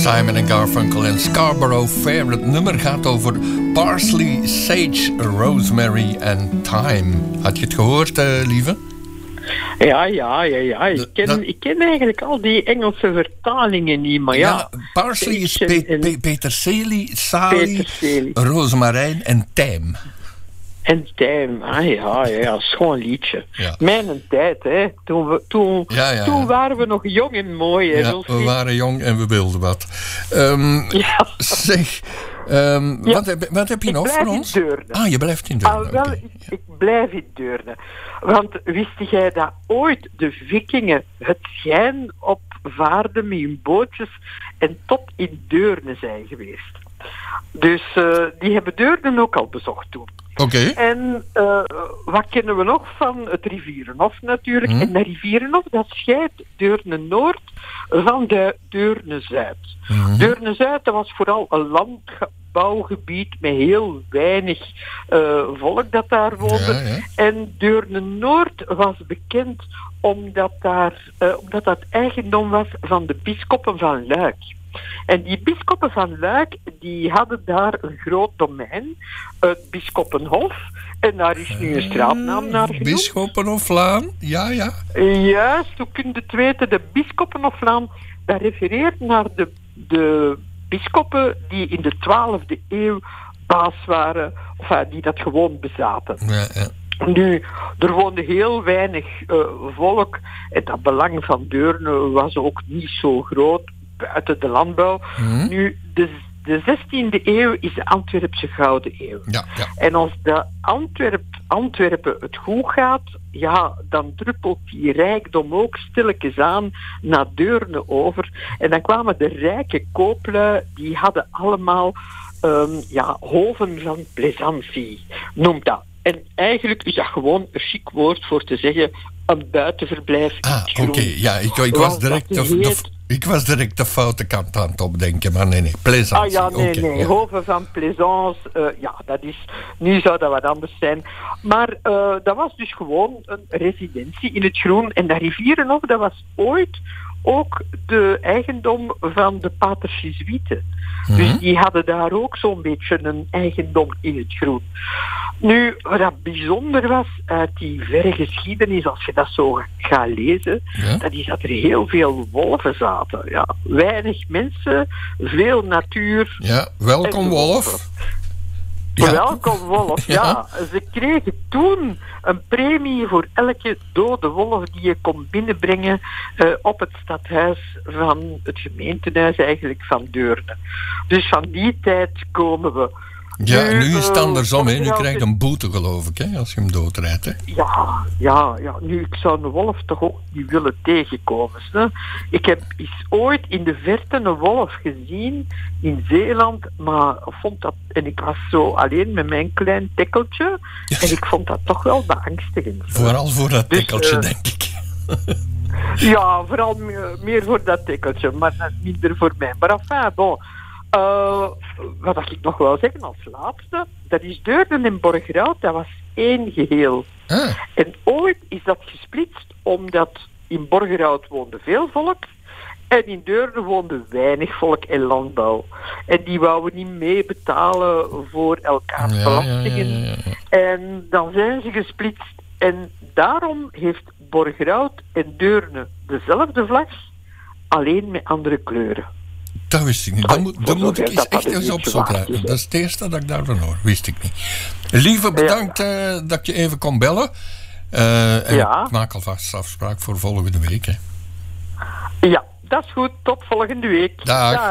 Simon en Garfunkel en Scarborough Fair. Het nummer gaat over parsley, sage, rosemary en thyme. Had je het gehoord, lieve? Ja. Ik ken eigenlijk al die Engelse vertalingen niet, maar ja. Parsley is peterselie, salie, rozemarijn en tijm. En tijm, ja, schoon liedje. Ja. Mijn tijd, hè. Toen waren we nog jong en mooi. Hè, ja, we waren jong en we wilden wat. Zeg, wat heb je nog voor ons? Je blijft in Deurne. Ik blijf in Deurne. Want wist jij dat ooit de vikingen het schijn opvaarden met hun bootjes en tot in Deurne zijn geweest? Dus die hebben Deurne ook al bezocht toen. Okay. En wat kennen we nog van het Rivierenhof natuurlijk? En dat Rivierenhof, dat scheidt Deurne-Noord van de Deurne-Zuid. Deurne-Zuid, dat was vooral een landbouwgebied met heel weinig volk dat daar woonde. Ja. En Deurne-Noord was bekend omdat dat eigendom was van de bisschoppen van Luik. En die bisschoppen van Luik, die hadden daar een groot domein, het Bisschoppenhof. En daar is nu een straatnaam naar genoemd. Bisschoppenhoflaan, ja. Juist, hoe kun je het weten? De Bisschoppenhoflaan, dat refereert naar de bisschoppen die in de 12e eeuw baas waren, of die dat gewoon bezaten. Ja. Nu, er woonde heel weinig volk en dat belang van Deurne was ook niet zo groot buiten de landbouw. Nu, de 16e eeuw is de Antwerpse Gouden Eeuw. Ja. En als de Antwerpen het goed gaat, dan druppelt die rijkdom ook stilletjes aan naar Deurne over. En dan kwamen de rijke kooplui, die hadden allemaal hoven van plaisantie, noemt dat. En eigenlijk is dat gewoon een chic woord voor te zeggen een buitenverblijf. Oké. Ja, ik was direct de foute kant aan het opdenken, maar nee, plaisantie. Nee. Hoven van plaisance, nu zou dat wat anders zijn. Maar dat was dus gewoon een residentie in het groen. En dat Rivierenhof, dat was ooit ook de eigendom van de paters Jezuïeten. Dus die hadden daar ook zo'n beetje een eigendom in het groen. Nu, wat bijzonder was uit die verre geschiedenis, als je dat zo gaat lezen, dat is dat er heel veel wolven zaten. Ja. Weinig mensen, veel natuur. Ja, welkom wolf. Welkom wolf, ja. Ze kregen toen een premie voor elke dode wolf die je kon binnenbrengen op het stadhuis van het gemeentehuis eigenlijk van Deurne. Dus van die tijd komen we. Ja, nu is het andersom, hè. Nu krijg je een boete, geloof ik, hè, als je hem doodrijdt, hè. Ja. Nu, ik zou een wolf toch ook niet willen tegenkomen. Hè. Ik heb eens ooit in de verte een wolf gezien in Zeeland, maar vond dat, en ik was zo alleen met mijn klein tekkeltje, en ik vond dat toch wel beangstigend. Vooral voor dat tekkeltje, denk ik. Ja, vooral meer voor dat tekkeltje, maar minder voor mij. Maar enfin, bon. Wat ik nog wel zeggen als laatste, dat is Deurne en Borgerhout, dat was één geheel. En ooit is dat gesplitst omdat in Borgerhout woonde veel volk en in Deurne woonde weinig volk en landbouw. En die wouden niet meebetalen voor elkaars belastingen. Ja. En dan zijn ze gesplitst en daarom heeft Borgerhout en Deurne dezelfde vlag, alleen met andere kleuren. Dat wist ik niet. Dan moet ik echt eens opzoeken. Dat is het eerste dat ik daarvan hoor. Wist ik niet. Lieve, bedankt dat je even kon bellen. Ik maak alvast afspraak voor volgende week. Hè. Ja, dat is goed. Tot volgende week. Dag.